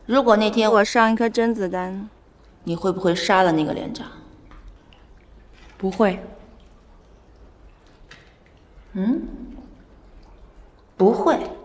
如果那天我上一颗甄子丹， 你会不会杀了那个连长？ 不会。 不会。